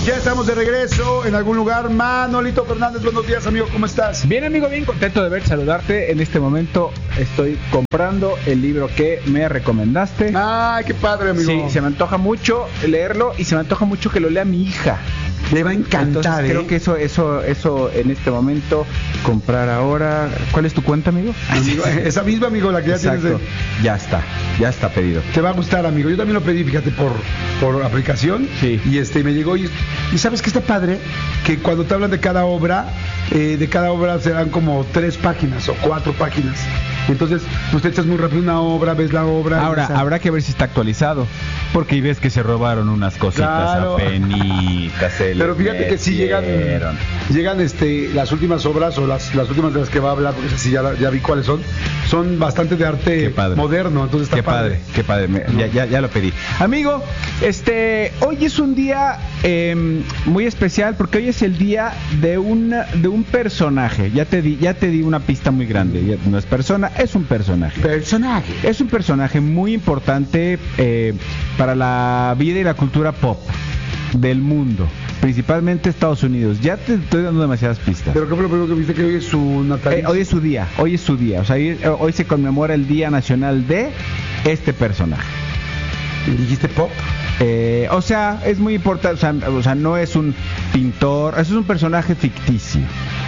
Ya estamos de regreso en algún lugar. Manolito Fernández, buenos días, amigo, ¿cómo estás? Bien, amigo, bien contento de verte, saludarte. En este momento estoy comprando el libro que me recomendaste. Ay, qué padre, amigo. Sí, se me antoja mucho leerlo y se me antoja mucho que lo lea mi hija. Le va a encantar. Entonces, creo que eso en este momento, comprar ahora. ¿Cuál es tu cuenta, amigo? Amigo, esa misma, amigo, la que ya Exacto. tienes. Ya está pedido. Te va a gustar, amigo. Yo también lo pedí, fíjate, por aplicación. Sí. Y me llegó y ¿sabes qué está padre? Que cuando te hablan de cada obra serán como 3 páginas o 4 páginas. Entonces, pues te echas muy rápido una obra, ves la obra. Ahora, habrá que ver si está actualizado, porque ves que se robaron unas cositas, claro, apenitas. Pero fíjate que sí llegan las últimas obras o las últimas de las que va a hablar, porque así ya vi cuáles son bastante de arte moderno, entonces está padre. Qué padre, ya lo pedí. Amigo, hoy es un día muy especial porque hoy es el día de un personaje. Ya te di una pista muy grande. No es persona, es un personaje. Es un personaje muy importante para la vida y la cultura pop del mundo, principalmente Estados Unidos. Ya te estoy dando demasiadas pistas. Pero ¿qué fue lo primero que viste? Que hoy es su natalicio. Hoy es su día. O sea, hoy se conmemora el Día Nacional de este personaje. ¿Dijiste pop? O sea, es muy importante. O sea, no es un pintor, eso es un personaje ficticio.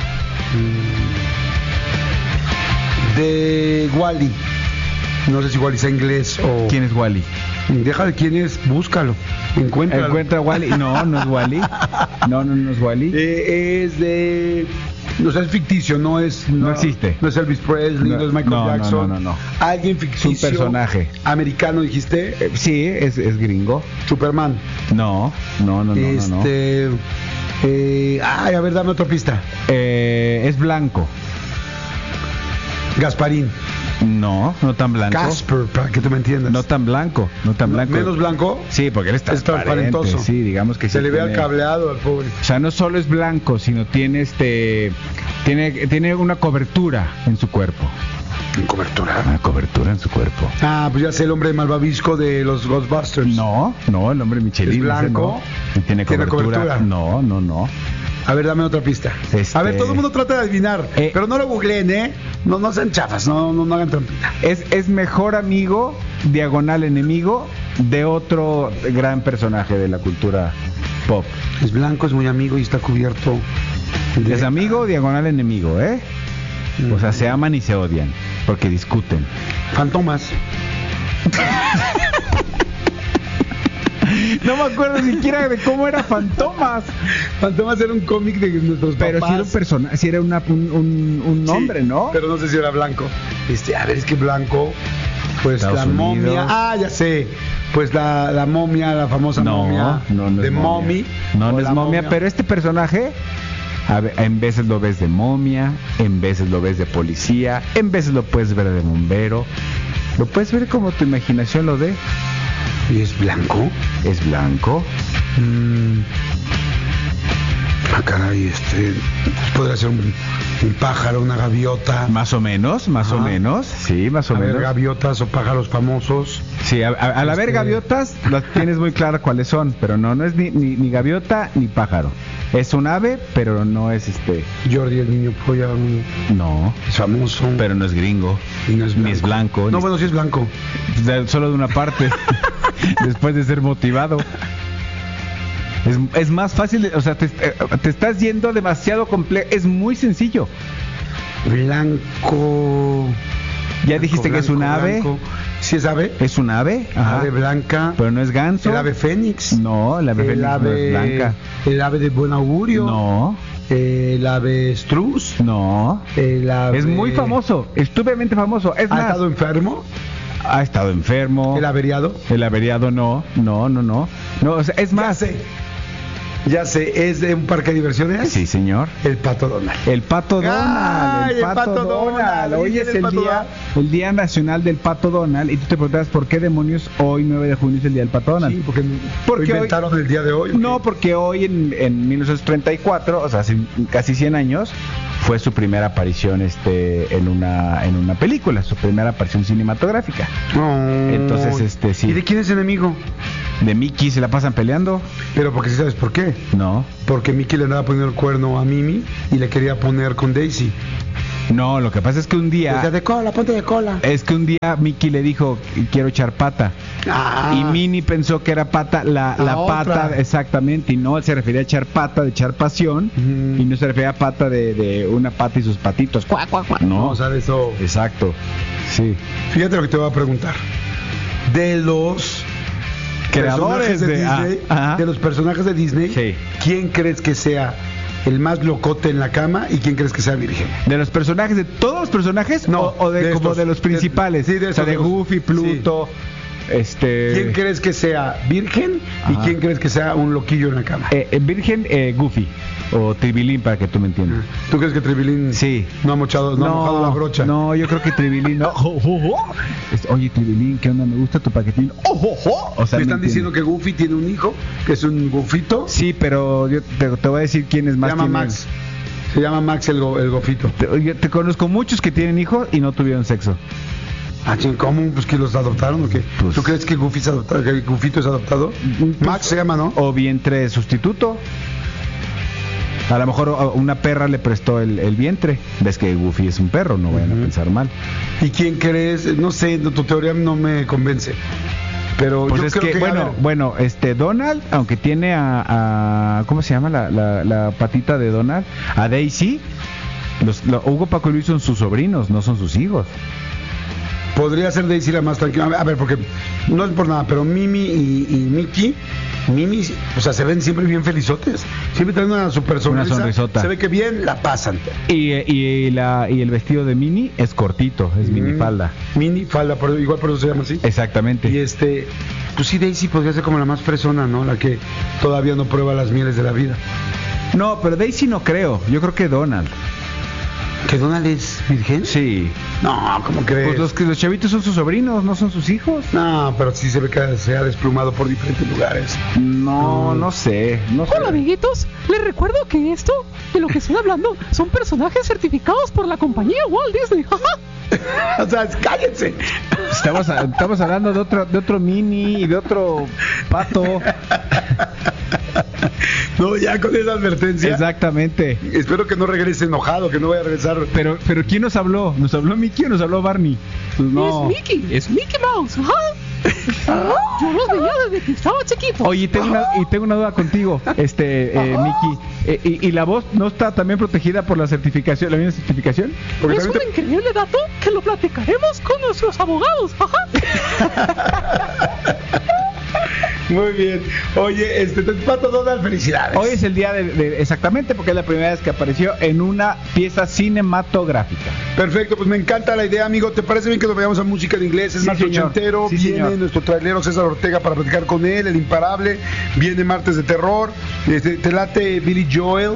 De Wall-E. No sé si Wall-E sea inglés o... ¿Quién es Wall-E? Deja de quién es, búscalo. Encuentra Wall-E. No es Wall-E. No es Wall-E. Es de... O sea, es ficticio, no existe. No es Elvis Presley, no es Michael Jackson. No. Alguien ficticio. Es un personaje. ¿Americano dijiste? Sí, es gringo. Superman. No. A ver, dame otra pista. Es blanco. Gasparín. No tan blanco. Casper, para que tú me entiendas. No tan blanco. ¿Menos blanco? Sí, porque él es transparentoso. Sí, digamos que se le ve al cableado al pobre. O sea, no solo es blanco, sino tiene tiene una cobertura en su cuerpo. ¿Cobertura? Una cobertura en su cuerpo. Pues ya sé, el hombre malvavisco de los Ghostbusters. No, el hombre Michelin. ¿Es blanco? No. ¿Tiene cobertura? No. A ver, dame otra pista. A ver, todo el mundo trata de adivinar, pero no lo googleen, ¿eh? No sean chafas, no hagan trampita. Es mejor amigo, diagonal enemigo, de otro gran personaje de la cultura pop. Es blanco, es muy amigo y está cubierto. Es amigo, diagonal enemigo, ¿eh? O sea, se aman y se odian, porque discuten. Fantomas. No me acuerdo siquiera de cómo era Fantomas. Fantomas era un cómic de nuestros papás. Pero si era un personaje, si era un nombre, ¿no? Pero no sé si era blanco. A ver, es que blanco, pues Estados la Unidos. momia. Ya sé. Pues la momia, la famosa momia. No de es Mommy. No es momia, pero este personaje, en veces lo ves de momia, en veces lo ves de policía, en veces lo puedes ver de bombero. Lo puedes ver como tu imaginación lo dé. ¿Y es blanco? Es blanco. Caray, podría ser un pájaro, una gaviota. Más o menos. Sí, más o menos. Ver, gaviotas o pájaros famosos. Sí, al haber gaviotas, las tienes muy claras cuáles son, pero no es ni gaviota ni pájaro. Es un ave, pero no es Jordi el niño polla. No. Es famoso. Pero no es gringo. Y no es blanco. Ni es blanco. No, bueno, sí es blanco. Solo de una parte. Después de ser motivado. Es más fácil, o sea, te estás yendo demasiado complejo. Es muy sencillo. Blanco. Ya dijiste que es un ave. ¿Sí es ave? Es un ave. Ajá. Ave blanca. Pero no es ganso. El ave fénix. No, el ave fénix no es blanca. El ave de buen augurio. No. El ave struz. No. El ave... Es muy famoso, estupendamente famoso. Es ¿Ha más, estado enfermo? Ha estado enfermo. ¿El averiado? El averiado no. No, o sea, es más. Ya sé, ¿es de un parque de diversiones? Sí, señor. El Pato Donald. El Pato Donald. ¡Ay, el Pato Donald! Hoy es el Día Nacional del Pato Donald. Y tú te preguntas, ¿por qué demonios hoy, 9 de junio, es el Día del Pato Donald? Sí, porque lo inventaron el día de hoy. No, porque hoy en 1934, o sea, hace casi 100 años, fue su primera aparición en una película, su primera aparición cinematográfica. Oh. Entonces, sí. ¿Y de quién es enemigo? De Mickey se la pasan peleando. Pero porque sí sabes por qué. No. Porque Mickey le andaba poniendo el cuerno a Mimi y le quería poner con Daisy. No, lo que pasa es que un día... Decía, de cola, ponte de cola. Es que un día Mickey le dijo, quiero echar pata. Ah. Y Minnie pensó que era pata, la pata, otra. exactamente. Y no, él se refería a echar pata, de echar pasión. Ujú. Y no se refería a pata de una pata y sus patitos. Cuac, cuac, cuac. No, O sea, de eso. exacto. Sí. Fíjate lo que te voy a preguntar. De los Creadores personajes de de- Disney, ajá. de los personajes de Disney, Sí. ¿quién crees que sea el más locote en la cama y quién crees que sea virgen? ¿De los personajes, de todos los personajes? No, o de de como estos. de los principales. Sí, de o sea, esos de dos. Goofy, Pluto, ¿Quién crees que sea virgen y Ajá. quién crees que sea un loquillo en la cama? Virgen, Goofy. O Tribilín, para que tú me entiendas. ¿Tú crees que Tribilín Sí. no ha mojado la brocha? No, yo creo que Tribilín no. Oye, Tribilín, ¿qué onda? Me gusta tu paquetín. O sea, Me ¿me están diciendo entiendes? que Goofy tiene un hijo, que es un gofito. Sí, pero yo te voy a decir quién es Se más. llama quién Max. Se llama Max el gofito. Yo te conozco muchos que tienen hijos y no tuvieron sexo. Ah, ¿cómo? Pues que los adoptaron o qué? Pues- ¿Tú crees que Goofy es adoptado, que el Gofito es adoptado? Max se llama, ¿no? O vientre sustituto. A lo mejor una perra le prestó el vientre. Ves que Goofy es un perro, no vayan a pensar mal. ¿Y quién crees? No sé, tu teoría no me convence. Pero Pues yo es creo que, a bueno, ver, Donald, aunque tiene ¿cómo se llama la patita de Donald? A Daisy, Hugo, Paco y Luis son sus sobrinos, no son sus hijos. podría ser Daisy la más tranquila. A ver, porque no es por nada, pero Mimi y Mickey, o sea, se ven siempre bien felizotes. Siempre tienen una super sonrisa. Una sonrisota. Se ve que bien la pasan. Y el vestido de Minnie es cortito, es minifalda. Mini falda, igual por eso se llama así. Exactamente. Y pues sí, Daisy podría ser como la más fresona, ¿no? La que todavía no prueba las mieles de la vida. No, pero Daisy no creo. Yo creo que Donald. ¿Que Donald es virgen? Sí. No, ¿cómo crees? Pues los chavitos son sus sobrinos, no son sus hijos. No, pero sí se ve que se ha desplumado por diferentes lugares. No sé. Hola amiguitos, les recuerdo que esto de lo que estoy hablando son personajes certificados por la compañía Walt Disney. O sea, cállense. Estamos hablando de otro Minnie y de otro pato. No, ya con esa advertencia. Exactamente. Espero que no regrese enojado, que no vaya a regresar. Pero ¿quién nos habló? ¿Nos habló Mickey o nos habló Barney? Pues no. Es Mickey Mouse. Yo los veía desde que estaba chiquito. Oye, tengo una duda contigo, Mickey. ¿Y la voz no está también protegida por la certificación, la misma certificación? Porque Es un también increíble dato que lo platicaremos con nuestros abogados. Muy bien. Oye, Pato Donald, felicidades. Hoy es el día exactamente porque es la primera vez que apareció en una pieza cinematográfica. Perfecto, pues me encanta la idea, amigo. ¿Te parece bien que nos vayamos a música en inglés? Es Sí, más señor. ochentero. Sí, Viene señor. nuestro trailero César Ortega para platicar con él, el imparable. Viene Martes de Terror. ¿Te late Billy Joel?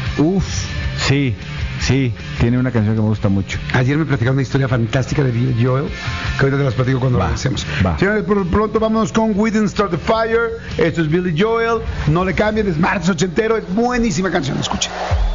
Sí, tiene una canción que me gusta mucho. Ayer me platicaron una historia fantástica de Billy Joel, que ahorita te las platico cuando regresemos. Va. Señores, por pronto vámonos con We Didn't Start the Fire. Esto es Billy Joel. No le cambien, es Martes ochentero. Es buenísima canción, escuchen.